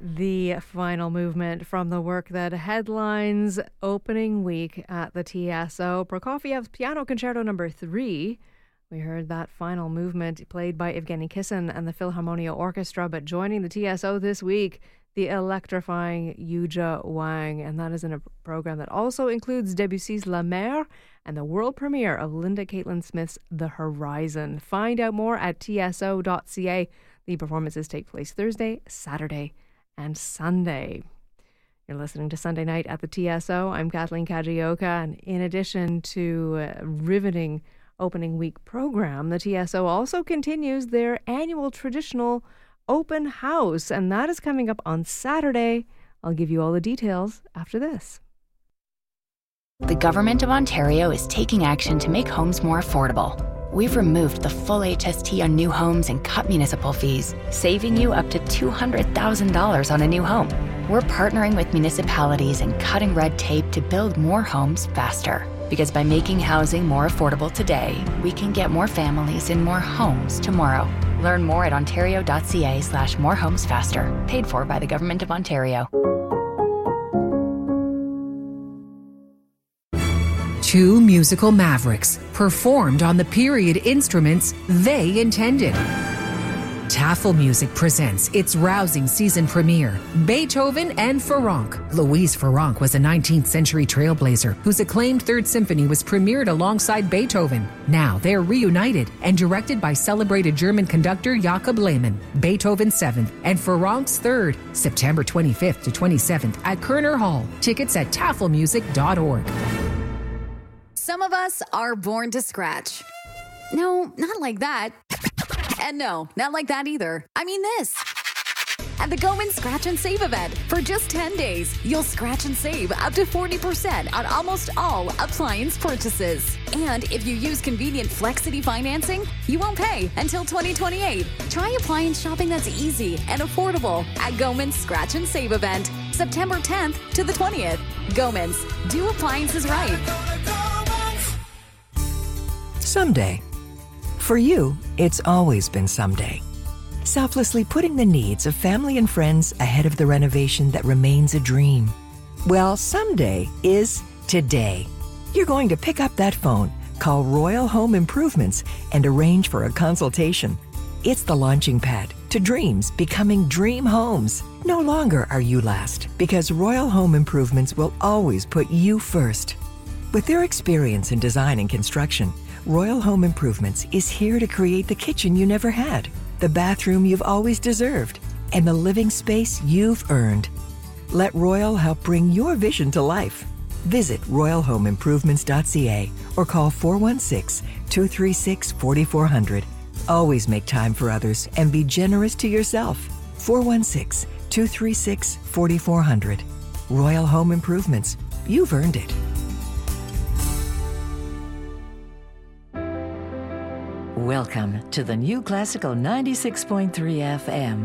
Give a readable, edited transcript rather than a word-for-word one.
the final movement from the work that headlines opening week at the TSO. Prokofiev's Piano Concerto No. 3. We heard that final movement played by Evgeny Kissin and the Philharmonia Orchestra, but joining the TSO this week, the electrifying Yuja Wang. And that is in a program that also includes Debussy's La Mer and the world premiere of Linda Caitlin Smith's The Horizon. Find out more at tso.ca. The performances take place Thursday, Saturday, and Sunday. You're listening to Sunday Night at the TSO. I'm Kathleen Kajioka, and in addition to riveting opening week program, the TSO also continues their annual traditional open house, and that is coming up on Saturday. I'll give you all the details after this. The Government of Ontario is taking action to make homes more affordable. We've removed the full HST on new homes and cut municipal fees, saving you up to $200,000 on a new home. We're partnering with municipalities and cutting red tape to build more homes faster. Because by making housing more affordable today, we can get more families in more homes tomorrow. Learn more at ontario.ca/morehomesfaster. Paid for by the Government of Ontario. Two musical mavericks performed on the period instruments they intended. Tafel Music presents its rousing season premiere, Beethoven and Ferenc. Louise Ferenc was a 19th century trailblazer whose acclaimed Third Symphony was premiered alongside Beethoven. Now they're reunited and directed by celebrated German conductor Jakob Lehmann. Beethoven's 7th and Ferenc's 3rd, September 25th to 27th at Kerner Hall. Tickets at tafelmusic.org. Some of us are born to scratch. No, not like that. And no, not like that either. I mean this. At the Goman Scratch and Save event, for just 10 days, you'll scratch and save up to 40% on almost all appliance purchases. And if you use convenient Flexity financing, you won't pay until 2028. Try appliance shopping that's easy and affordable at Goman's Scratch and Save event, September 10th to the 20th. Goman's, do appliances right. Someday. For you, it's always been someday. Selflessly putting the needs of family and friends ahead of the renovation that remains a dream. Well, someday is today. You're going to pick up that phone, call Royal Home Improvements, and arrange for a consultation. It's the launching pad to dreams becoming dream homes. No longer are you last, because Royal Home Improvements will always put you first. With their experience in design and construction, Royal Home Improvements is here to create the kitchen you never had, the bathroom you've always deserved, and the living space you've earned. Let Royal help bring your vision to life. Visit royalhomeimprovements.ca or call 416-236-4400. Always make time for others and be generous to yourself. 416-236-4400. Royal Home Improvements. You've earned it. Welcome to the New Classical 96.3 FM.